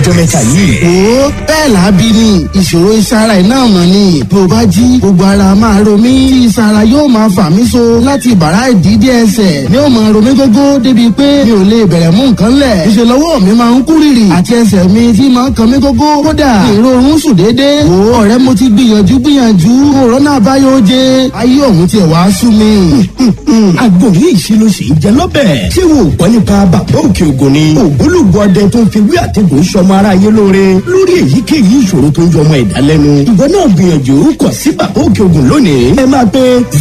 ọjọ́ mẹ́ta yìí. ó bẹ́ẹ̀ lábí ni ìṣòro ìsara iná mọ̀ ni bí o bá jí gbogbo ara máa ro mí tí ìsara yóò máa fà mí so láti bàrá ìdídé ẹsẹ̀ ni ó máa ro mí gógó débi pé mi ò lè bẹ̀rẹ̀ mú nǹkan lẹ̀. ìṣe lọ́wọ́ mi máa ń kú rìrì àti ẹsẹ̀ mi tí máa ń kan mí gógó kódà èrò oorun sùn déédéé. wò ó ọ̀rẹ́ mo ti gbìyànjú òrónà àbáyọ oje ayé òun tiẹ̀ wá sú mi. àgbo yìí ṣe ló ṣe jẹ lọ́bẹ̀. ṣé wo gbọ́ nípa bàbá òkè ògùn ni. ògbólógbò ọdẹ tó ń fi wí àtẹ̀gùn sọmọ aráyé lóore lórí èyíkéyìí ìṣòro tó ń jọ ọmọ ẹ̀dá lẹ́nu. ìwọ náà gbìyànjú kọ sí bàbá òkè ògùn lónìí. ẹ máa pe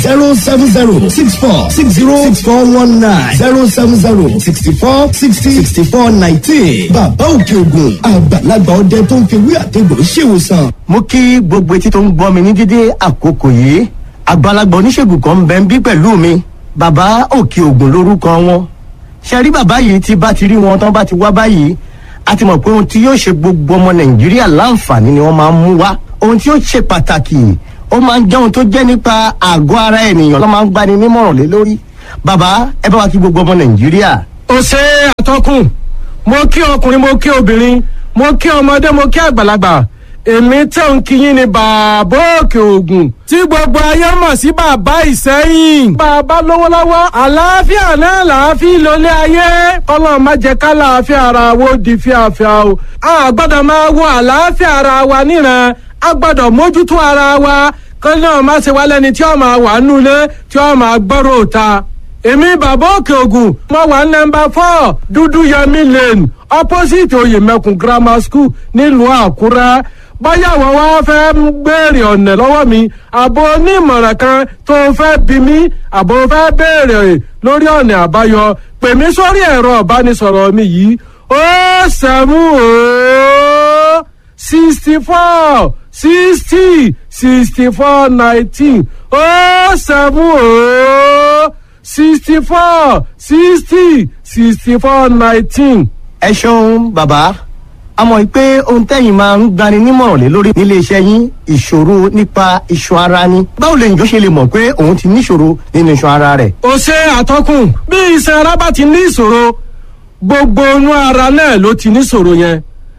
07064606419 07064606419. bàbá òkè ògùn àgbàlagbà ọdẹ tó ń fi wí àtẹ̀gùn ṣèwòsàn. mo kí gbogbo etí tó ń gbọ́ mi ní dídé àkókò yìí. àgbàlagbà oníṣègùn kan ń bẹ ń bí pẹ̀lú mi. bàbá òkè ògùn lórúkọ wọn. ṣe rí bàbá yìí tí bá ti rí wọn tán bá ti wá báyìí a ti mọ̀ pé ohun tí yóò ṣe gbogbo ọmọ nàìjíríà láǹfààní ni wọ́n máa ń mú wá. ohun tí yóò ṣe pàtàkì ó máa ń jẹ́ ohun tó jẹ́ nípa àgọ́ ara ènìyàn ló máa ń gbani nímọ̀ràn lé lórí. bàbá ẹ bá wa kí gbogbo ọmọ nàìjíríà. ó ṣe àtọkùn mo kí ọkùnrin mo kí obìnrin mo kí ọmọdé mo kí àgbàlagbà èmi tẹ̀ ń kíyìn ní bàbá òkè ògùn tí gbogbo ayé mọ̀ sí bàbá ìsẹ́yìn. bàbá lówó lọ́wọ́ àlàáfíà náà làáfíà lólé ayé kọ́lọ́ má jẹ́ ká làáfíà ara wo di fíafíà o. a gbọ́dọ̀ máa wo àlàáfíà ara wa níran a gbọ́dọ̀ mójútó ara wa kọ́lọ́ náà má ṣe wá lẹ́ni tí ó máa wà nulẹ̀ tí ó máa gbọ́rọ̀ òta. èmi bàbá òkè ògùn mo wà nọ́mbà 4 dúdú yẹmí lane opposite oyèmẹkùn grammar school nílùú àkúrẹ́. bóyá àwọn wá fẹ́ béèrè ọ̀nà lọ́wọ́ mi àbò onímọ̀ràn kan tó fẹ́ bí mi àbò fẹ́ béèrè lórí ọ̀nà àbáyọ pè mí sórí ẹ̀rọ ìbánisọ̀rọ̀ mi yìí 64 60 64 19 64 60 64 19. ẹ ṣeun bàbá a mọ̀ pé ohun tẹ́yìn máa ń gbani nímọ̀ràn lé lórí nílé iṣẹ́ yín ìṣòro nípa iṣan ara ni. báwo lè njọ́ ṣe lè mọ̀ pé òun ti níṣòro nínú iṣan ara rẹ̀. ó ṣe àtọkùn bí iṣan ara bá ti ní ìṣòro gbogbo inú ara náà ló ti níṣòro yẹn.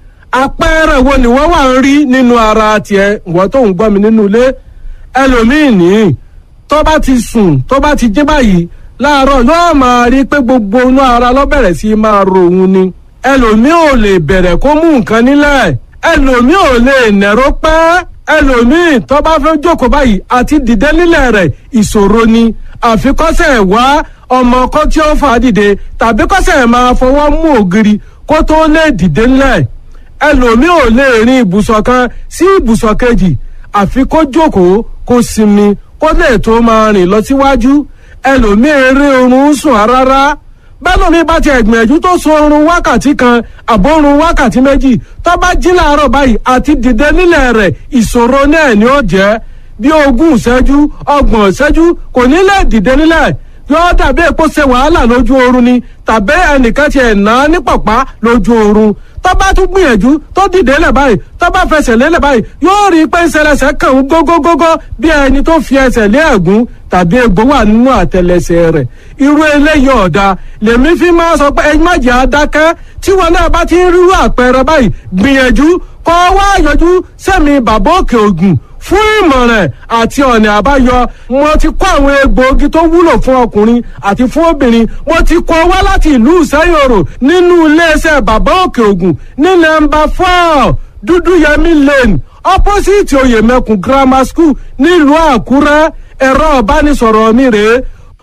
àpẹẹrẹ wo ni wọ́n wà ń rí nínú ara tiẹ̀ wọ́n tó ń gbọ́ mi nínú ilé ẹlòmíì ní tó bá ti sùn tó bá ti jí báyìí láàárọ̀ yóò máa rí pé gbogbo inú ara ló bẹ̀rẹ̀ sí máa ro òun ni ẹlòmíì ò lè bẹ̀rẹ̀ kó mú nǹkan nílẹ̀ ẹlòmíì ò lè nẹ̀rọ pẹ́ ẹlòmíì tó bá fẹ́ jókòó báyìí àti dìde nílẹ̀ rẹ̀ ìṣòro ni àfikọ́sẹ̀ wá ọmọ kan tí ó fà á dìde tàbí kọ́sẹ̀ máa fọwọ́ mú ògiri kó tó lè dìde nílẹ̀ ẹlòmíì ò lè rin ibùsọ̀ kan sí ibùsọ̀ kejì àfi kó jókòó kó sinmi kó lè tó máa rìn lọ síwájú ẹlòmíì eré oorun sùn rárá bẹ́ẹ̀ mi bá ti ẹ̀gbìyànjú tó sun oorun wákàtí kan àbórun wákàtí méjì tó bá jí láàárọ̀ báyìí àti dìde nílẹ̀ rẹ̀ ìṣòro náà ni ó jẹ́ bí 20 ìṣẹ́jú 30 ìṣẹ́jú kò ní lè dìde nílẹ̀ yóò dàbí èpo ṣe wàhálà lójú oorun ni tàbí ẹnìkan ti ẹ̀ ná ní pàpá lójú oorun tó bá tún gbìyànjú tó dìde lẹ̀ báyìí tó bá fẹsẹ̀ lélẹ̀ báyìí yóò rí pé ìṣẹlẹsẹ̀ kàn ń gógógógó bí ẹni tó fi ẹsẹ̀ lé ẹ̀gún tàbí egbò wà nínú àtẹlẹsẹ̀ rẹ̀ irú eléyìí ọ̀dà lèmi fi máa sọ pé ẹ má jẹ́ adákẹ́ tí wọn náà bá ti ń rírú àpẹẹrẹ báyìí gbìyànjú kọ́ wá yọjú sẹ́mi bàbá òkè ògùn fún ìmọ̀ràn àti ọ̀nà àbáyọ mo ti kó àwọn egbòogi tó wúlò fún ọkùnrin àti fún obìnrin mo ti kó wá láti ìlú ìsẹ́yòrò nínú iléeṣẹ́ bàbá òkè ògùn ní nọ́mbà 4 dúdúyẹmí lane opposite oyèmẹkùn grammar school nílùú àkúrẹ́ ẹ̀rọ ìbánisọ̀rọ̀ mi rèé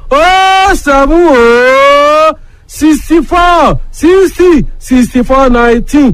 64 60 64 19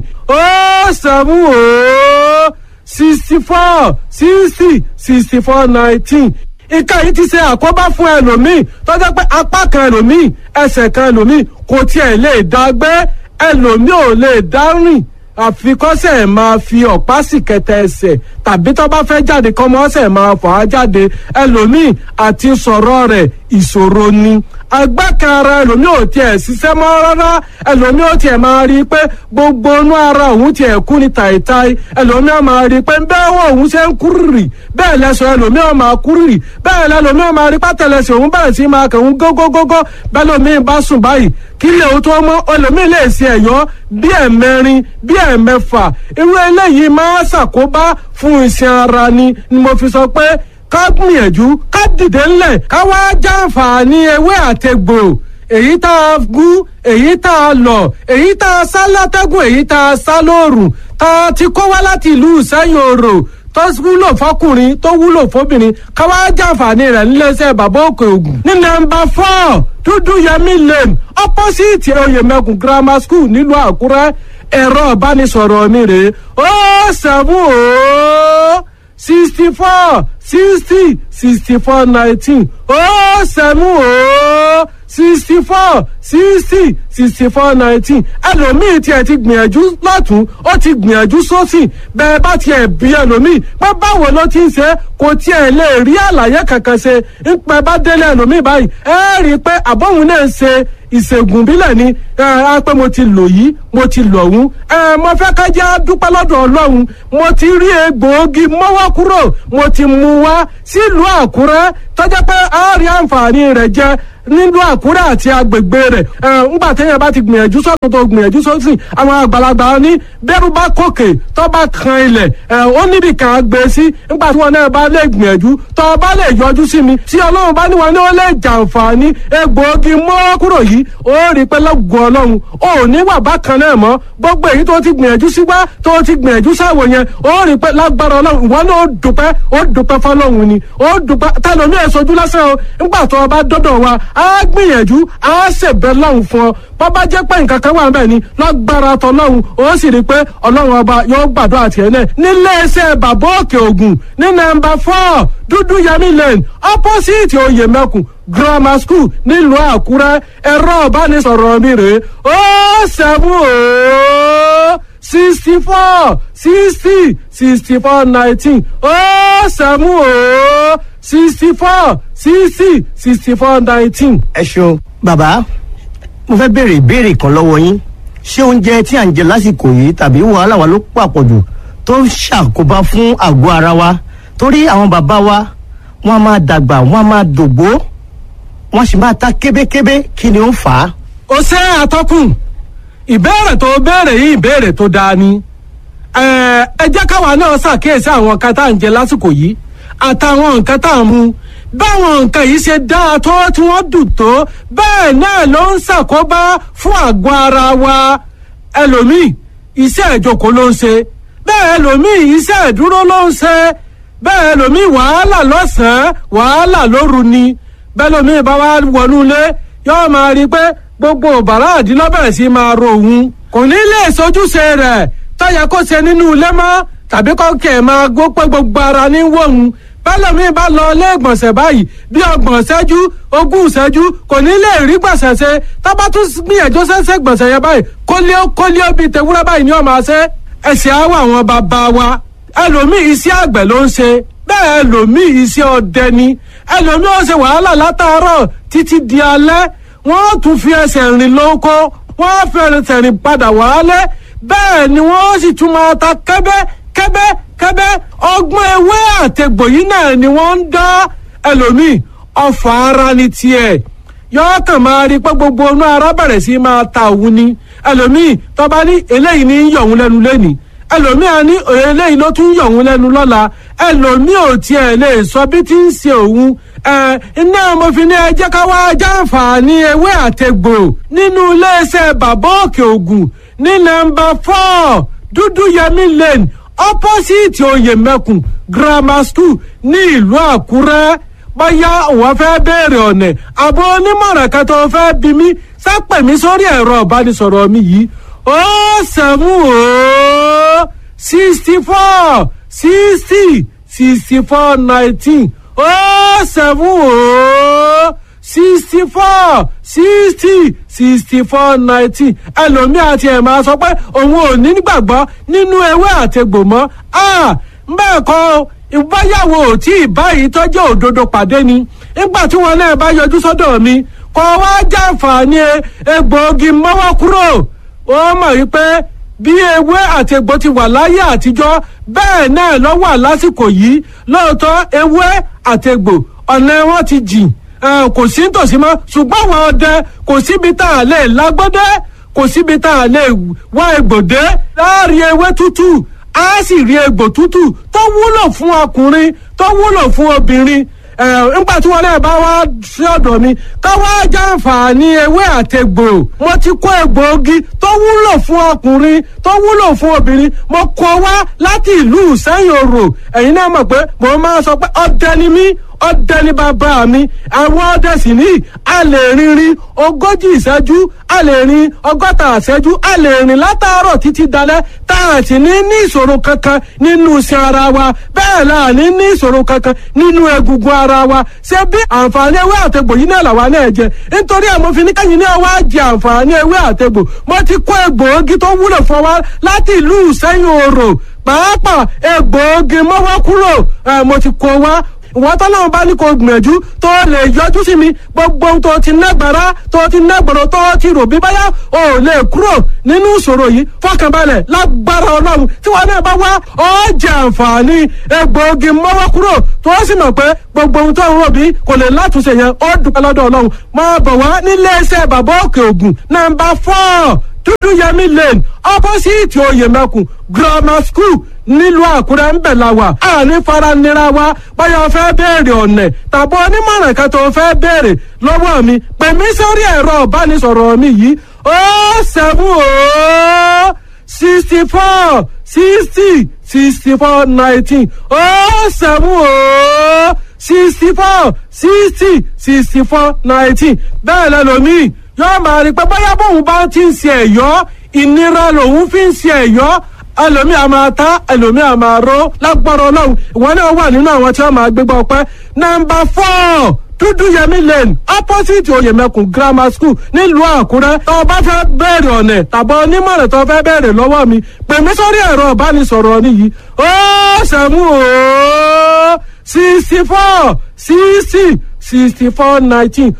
64 60 64 19. nǹkan yìí ti ṣe àkóbá fún ẹlòmíì tó jẹ́ pé apá kan ẹlòmíì ẹsẹ̀ kan ẹlòmíì kò tiẹ̀ lè dá gbé ẹlòmíì ò lè dá rìn àfikọ́sẹ̀ máa fi ọ̀pá sì kẹtẹ ẹsẹ̀ tàbí tó bá fẹ́ jáde kọ́mọ́sẹ̀ máa fà á jáde ẹlòmíì àti sọ̀rọ̀ rẹ̀ ìṣòro ni agbákan ara ẹlòmíì ò tiẹ̀ ṣiṣẹ́ mọ́ rárá ẹlòmíì ò tiẹ̀ máa rí i pé gbogbo inú ara òun tiẹ̀ kú ní tàìtàì ẹlòmíì ò máa rí i pé bẹ́ẹ̀ wọ́n òun ṣe ń kúrìrì bẹ́ẹ̀ lẹ́sọ̀ ẹlòmíì ò máa kúrìrì bẹ́ẹ̀ lẹ́lòmíì ò máa rí pátẹ́lẹsẹ̀ òun bẹ̀rẹ̀ sí máa kẹ̀hún gógógógó bẹ́ẹ̀ lòmíì bá sùn báyìí kí lè o tó mọ́ ẹlòmíì lè ṣe ẹ̀yọ́ bí ẹ̀mẹrin bí ẹ̀mẹfà irú eléyìí máa ṣàkóbá fún iṣan ara ni mo fi sọ pé ká gbìyànjú ká dìde ńlẹ̀ ká wá jàǹfààní ewé àtegbò èyí tá a gún èyí tá a lọ̀ èyí tá a sá látẹ́gùn èyí tá a sá lóòrùn tá a ti kó wá láti ìlú ìsẹ́yìn òrò tó wúlò fọkùnrin tó wúlò fóbìnrin ká wá jàǹfààní rẹ̀ níléeṣẹ́ bàbá òkè ògùn ní nọ́mbà 4 dúdú yẹmí lane opposite oyèmẹkùn grammar school nílùú àkúrẹ́ ẹ̀rọ ìbánisọ̀rọ̀ mi rèé 070 64 60 64 19 070 64 60 64 19 ẹlòmíì tiẹ̀ ti gbìyànjú lọ́tún ó ti gbìyànjú sósì bẹ́ẹ̀ bá tiẹ̀ bí ẹlòmíì pé báwo ló ti ń ṣe kò tiẹ̀ lè rí àlàyé kankan ṣe ń pẹ́ bá délé ẹlòmíì báyìí ẹ rí i pé àbọ̀hún náà ń ṣe ìṣègùn bílẹ̀ ni ẹ pé mo ti lò yìí mo ti lò ọ̀hún mo fẹ́ ká jẹ́ dúpẹ́ lọ́dọ̀ ọlọ́run mo ti rí egbòogi mọ́wọ́ kúrò mo ti mú wá sílùú àkúrẹ́ tọ́jà pé a rí àǹfààní rẹ̀ jẹ nílùú àkúrẹ́ àti agbègbè rẹ̀ ńgbà téèyàn bá ti gbìyànjú sọ́tún tó gbìyànjú sósì àwọn àgbàlagbà ní bẹ́rù bá kòkè tó bá kan ilẹ̀ ó níbi kan gbé sí ńgbà tí wọn náà bá lè gbìyànjú tó bá lè yọjú sí mi tí ọlọ́run bá níwọ̀n ní ó lè jàǹfààní egbòogi mọ́ kúrò yìí ó rí pé lọ́gùn ọlọ́run ó ní wà bákan náà mọ́ gbogbo èyí tó ti gbìyànjú sí wá tó ti gbìyànjú sáwò yẹn ó rí pé lágbára ọlọ́run ìwọ náà ó dúpẹ́ fọlọ́run ni ó dúpẹ́ tẹlomi èsojú lásán o ńgbà tó o bá dọ́dọ̀ wa á gbìyànjú á ṣèbẹ̀ lọ́hùn fún ọ bọ́bá jẹ́ pé nǹkan kan wà ń bẹ̀ ni lágbára tọlọ́hun ó sì rí i pé ọlọ́run ọba yóò gbàdúrà tiẹ̀ náà nílé iṣẹ́ bàbá òkè ògùn ní nọ́mbà 4 dúdú yẹmí lane opposite oyèmẹkùn grammar school nílùú àkúrẹ́ ẹ̀rọ ìbánisọ̀rọ̀ mi rèé 070 64 60 64 19 070 64 60 64 19. ẹ ṣeun bàbá mo fẹ́ béèrè ìbéèrè kan lọ́wọ́ yín ṣé oúnjẹ tí à ń jẹ lásìkò yìí tàbí wàhálà wa ló pàpọ̀jù tó ń ṣàkóbá fún àgọ́ ara wa torí àwọn bàbá wa wọ́n á máa dàgbà wọ́n á máa dògbó wọ́n sì máa ta kébékébé kí ni ó fà á. ó ṣe àtọkùn ìbéèrè tó béèrè yìí ìbéèrè tó dáa ni ẹ jẹ́ káwa náà ṣàkíyèsí àwọn nǹkan tá à ń jẹ lásìkò yìí àtàwọn nǹkan tá à ń mu báwọn nǹkan yìí ṣe dáa tó tí wọ́n dùn tó bẹ́ẹ̀ náà ló ń ṣàkóbá fún àgọ́ ara wa ẹlòmíì iṣẹ́ ìjókòó ló ń ṣe bẹ́ẹ̀ ẹlòmíì iṣẹ́ ìdúró ló ń ṣe bẹ́ẹ̀ ẹlòmíì wàhálà lọ́sàn-án wàhálà lóru ni bẹ́ẹ̀ ẹlòmíì bá wá wọnú ilé yóò máa rí i pé gbogbo bàrá àdínlọ́bẹ̀rẹ̀ sí máa ro òun kò ní lè sojúṣe rẹ̀ tọ́yẹ kó ṣe nínú ilé mọ́ tàbí kọ́kẹ́ máa gbó pé gbogbo ara ní wọ̀hún bẹ́lẹ̀mí bá lọ ilé ìgbọ̀nsẹ̀ báyìí bí 30 ìṣẹ́jú 20 ìṣẹ́jú kò ní lè rí gbọ̀nsẹ̀ ṣe tábà tún gbìyànjú ṣẹ́ṣẹ́ gbọ̀nsẹ̀ yẹn báyìí kólíó bíi tewúrẹ́ báyìí ni ó máa ṣe ẹ̀sìn àwọ̀ àwọn bàbá wa ẹlòmíì iṣẹ́ àgbẹ̀ ló ń ṣe bẹ́ẹ̀ ẹlòmíì iṣẹ́ ọdẹ ni ẹlòmíì ó ṣe wàhálà látàárọ̀ títí di alẹ́ wọ́n tún fi ẹsẹ̀ rìn lóko wọ́n fẹ́rẹ̀ rìn padà wálé bẹ́ẹ̀ ni wọ́n sì tún máa ta kẹ́bẹ́ ọgbọ́n ewé àtẹ̀gbò yìí náà ni wọ́n ń dá ẹlòmíì ọfà ara ní tiẹ̀ yọọ kàn máa rí pé gbogbo inú ara bẹ̀rẹ̀ sí máa ta òun ni ẹlòmíì tó bá ní eléyìí ní yọ̀ òun lẹ́nu lẹ́nìí ẹlòmíì á ní eléyìí ló tún yọ̀ òun lẹ́nu lọ́la ẹlòmíì ò tiẹ̀ lè sọ bí tí ń ṣe òun iná mo fi ní ẹ jẹ́ ká wá jàǹfààní ewé àtẹ̀gbò nínú iléeṣẹ́ bàbá òkè ògùn ní nọ́mbà 4 dúdú yẹmí lane opposite oyèmẹkùn grammar school ní ìlú àkúrẹ́ bóyá òun fẹ́ béèrè ọ̀nà àbọ̀ onímọ̀ràn kan tó fẹ́ bí mi sápẹ̀ mi sórí ẹ̀rọ ìbánisọ̀rọ̀ mi yìí 64 60 64 19 64 60 64 19 ẹlòmíì àti ẹ̀ máa sọ pé òun ò ní gbàgbọ́ nínú ewé àtegbò mọ́ bẹ́ẹ̀ kọ́ ìbáyàwó tí ìbáyìí tọ́jú òdodo pàdé ni nígbà tí wọn náà bá yọjú sọ́dọ̀ mi kọ́ wá jàǹfààní egbòogi mọ́wọ́ kúrò. Ó mọ̀ wípé bí ewé àti egbò ti wà láyé àtijọ́ bẹ́ẹ̀ náà ló wà lásìkò yìí. Lóòótọ́ ewé àti egbò ọ̀nà wọn ti jìn, kò sí nítòsí mọ́, ṣùgbọ́n àwọn ọdẹ kò síbi tá a lè lágbọ́dẹ́, kò síbi tá a lè wá egbòdé. Láàrin ewé tútù á sì rí egbò tútù tó wúlò fún ọkùnrin tó wúlò fún obìnrin. Nígbà tí wọn náà bá wá sí ọ̀dọ̀ mi ká wá jàǹfààní ewé àtegbò. Mo ti kó egbòogi tó wúlò fún ọkùnrin tó wúlò fún obìnrin, mo kó wá láti ìlú Ìsẹ́yìn Òrò. Ẹ̀yin náà mọ̀ pé mo máa sọ pé ọdẹ ni mí, ọdẹ ni bàbá mi. Àwọn ọdẹ sì ní a lè rìnrìn 40 ìṣẹ́jú, a lè rìn 60 ìṣẹ́jú, a lè rìn látàárọ̀ títí dalẹ́ tá a sì ní ìṣòro kankan nínú iṣan ara wa, bẹ́ẹ̀ la ní ìṣòro kankan nínú egungun ara wa. Ṣé bí àǹfààní ewé àtegbò yìí náà làwa náà jẹ? Nítorí àmọ́ fi ní kẹ́yìn náà wá jẹ àǹfààní ewé àtegbò. Mo ti kó egbòogi tó wúlò fún wa láti ìlú Ìsẹ́yìn Òrò, pàápàá egbòogi mọ́wọ́ kúrò. Mo ti kó wá ìwọ tọ́lọ́run bá ní kó gbìyànjú tó lè yọjú sí mi, gbogbo ohun tó ti nágbára tó ti nágbọ̀rọ̀ tó ti rò bí báyà ò lè kúrò nínú ìṣòro yìí. Fọkànbalẹ̀ lágbára Ọlọ́run tí wọn náà bá wá ó jẹ àǹfààní egbòogi mọ́wọ́ kúrò tó sì mọ̀ pé gbogbo ohun tó ń rò bí kò lè látúnṣe yẹn ó dúpẹ́ lọ́dọ̀ Ọlọ́run. Máa bọ̀ wá nílé iṣẹ́ bàbá Òkè Ògùn nàmbà 4 Dúdúyẹmí Lane opposite Oyèmẹkùn Grammar School nílùú Àkúrẹ́ ń bẹ̀ la wà. Àní fara nira wa báyọ̀ fẹ́ béèrè ọ̀nà tàbí onímọ̀ràn kan tó fẹ́ béèrè lọ́wọ́ mi, pè mí sórí ẹ̀rọ ìbánisọ̀rọ̀ mi yìí 070 64 60 64 19 070 64 60 64 19. Bẹ́ẹ̀ lẹ́lòmíì yóò máa rí pé bóyá bóun bá ti ń ṣe ẹ̀yọ́ ìnira lòun fi ń ṣe ẹ̀yọ́, ẹlòmíì a máa ta ẹlòmíì a máa ró. Lágbára Ọlọ́run ìwọ náà wà nínú àwọn tí wọ́n máa gbégbá ọpẹ́. Nàmbà 4 Dúdúyẹmí Lane opposite Oyèmẹkùn Grammar School nílùú Àkúrẹ́. Tó o bá fẹ́ bẹ̀rẹ̀ ọ̀nà tàbí onímọ̀ràn tó fẹ́ bẹ̀rẹ̀ lọ́wọ́ mi, pè mí sórí ẹ̀rọ ìbánisọ̀rọ̀ mi yìí 070 64 60 64 19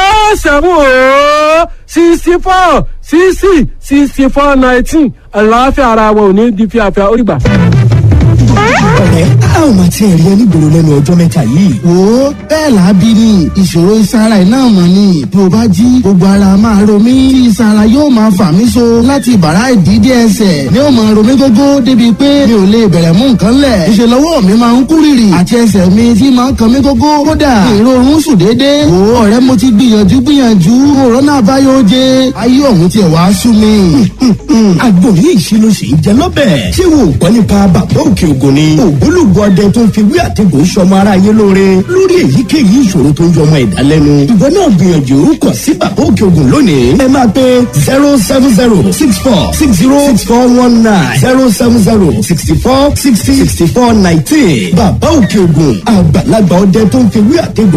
070 64 60 64 19. Àlàáfíà ara wa ò ní di fíafíà ó rí gbà. Ọ̀rẹ́ a ò máa tiẹ̀ rí ẹni gbòòrò lẹ́nu ọjọ́ mẹ́ta yìí. Wò ó bẹ́ẹ̀ làábí ni ìṣòro ìsara iná mọ̀ ni bí o bá jí gbogbo ara máa ro mí, tí ìsara yóò máa fà mí so láti bàrá ìdídé ẹsẹ̀ ni ó máa ro mí gógó débi pé mi ò lè bẹ̀rẹ̀ mú nǹkan lẹ̀. Ìṣe lọ́wọ́ mi máa ń kú rìrì àti ẹsẹ̀ mi tí máa ń kan mí gógó, kódà ìrorun sùn déédéé. Wò ó ọ̀rẹ́ mo ti gbìyànjú òrónà àbáyọ oje ayé ọ̀hún tiẹ̀ wá sú mi. Àgbo yìí ṣe ló ṣe ń jẹ lọ́bẹ̀. Ṣé wo gbọ́ nípa bàbá Òkè Ògùn ni? Ògbólógbò ọdẹ tó ń fi wí àtẹ̀gùn sọmọ aráyé lóore lórí èyíkéyìí ìṣòro tó ń yọmọ ẹ̀dá lẹ́nu. Ìwọ náà gbìyànjú kàn sí bàbá Òkè Ògùn lónìí. Ẹ máa pe 070 64 60 6419 070 64 60 64 19. Bàbá Òkè Ògùn àgbàlagbà ọdẹ tó ń fi wí àtẹ̀gùn